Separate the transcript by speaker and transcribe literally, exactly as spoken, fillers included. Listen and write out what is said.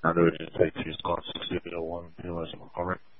Speaker 1: Nando Agency two, squad six zero one, P L S, over.